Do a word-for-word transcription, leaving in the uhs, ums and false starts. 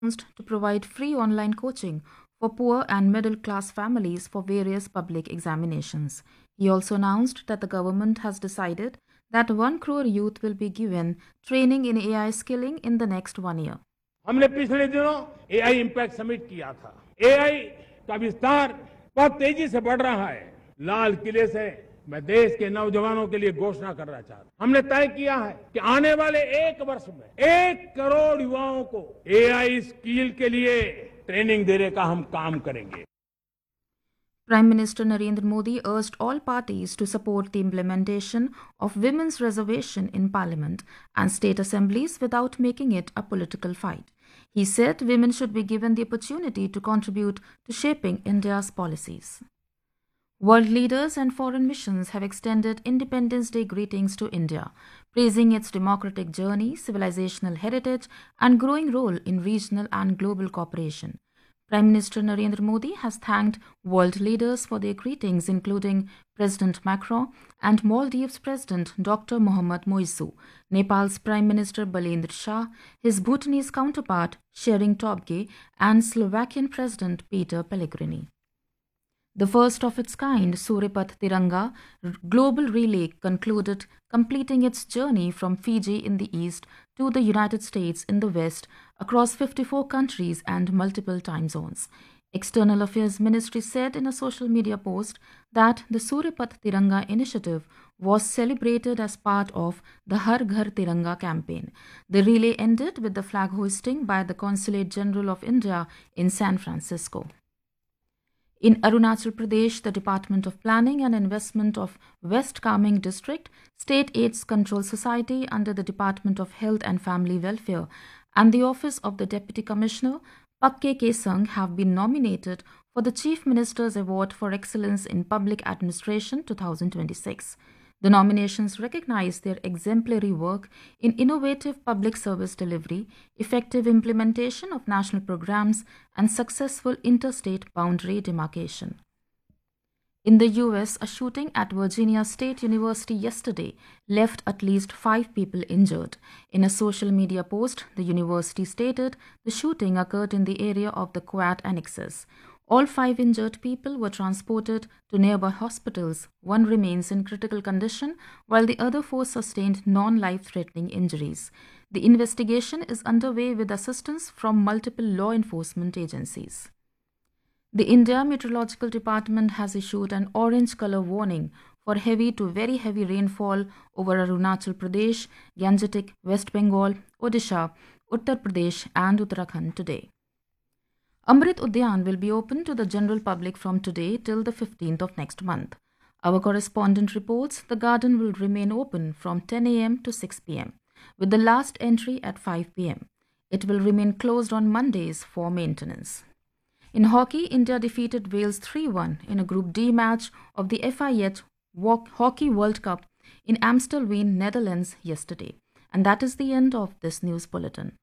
announced to provide free online coaching for poor and middle class families for various public examinations. He also announced that the government has decided that one crore youth will be given training in A I skilling in the next one year. हमने पिछले दिनों AI impact summit किया था। AI का विस्तार बहुत तेजी से बढ़ रहा है। लाल किले से मैं देश के नौजवानों के लिए घोषणा करना चाहता हूं। हमने तय किया है कि आने वाले एक वर्ष में एक करोड़ युवाओं को एआई स्किल के लिए ट्रेनिंग देने का हम काम करेंगे। Prime Minister Narendra Modi urged all parties to support the implementation of women's reservation in parliament and state assemblies without making it a political fight. He said women should be given the opportunity to contribute to shaping India's policies. World leaders and foreign missions have extended Independence Day greetings to India, praising its democratic journey, civilizational heritage, and growing role in regional and global cooperation. Prime Minister Narendra Modi has thanked world leaders for their greetings, including President Macron and Maldives President Doctor Mohamed Moizu, Nepal's Prime Minister Balendra Shah, his Bhutanese counterpart Shering Tobgay, and Slovakian President Peter Pellegrini. The first of its kind, Suripat Tiranga Global Relay concluded, completing its journey from Fiji in the east to the United States in the west across fifty-four countries and multiple time zones. External Affairs Ministry said in a social media post that the Suripat Tiranga initiative was celebrated as part of the Har Ghar Tiranga campaign. The relay ended with the flag hoisting by the Consulate General of India in San Francisco. In Arunachal Pradesh, the Department of Planning and Investment of West Kameng District, State AIDS Control Society under the Department of Health and Family Welfare, and the Office of the Deputy Commissioner, Pakke Kesang, have been nominated for the Chief Minister's Award for Excellence in Public Administration twenty twenty-six. The nominations recognize their exemplary work in innovative public service delivery, effective implementation of national programs, and successful interstate boundary demarcation. In the U S, a shooting at Virginia State University yesterday left at least five people injured. In a social media post, the university stated the shooting occurred in the area of the Quad Annexes. All five injured people were transported to nearby hospitals. One remains in critical condition, while the other four sustained non-life-threatening injuries. The investigation is underway with assistance from multiple law enforcement agencies. The India Meteorological Department has issued an orange color warning for heavy to very heavy rainfall over Arunachal Pradesh, Gangetic, West Bengal, Odisha, Uttar Pradesh and Uttarakhand today. Amrit Udyan will be open to the general public from today till the fifteenth of next month. Our correspondent reports the garden will remain open from ten a m to six p m, with the last entry at five p m. It will remain closed on Mondays for maintenance. In hockey, India defeated Wales three one in a Group D match of the F I H Hockey World Cup in Amstelveen, Netherlands yesterday. And that is the end of this news bulletin.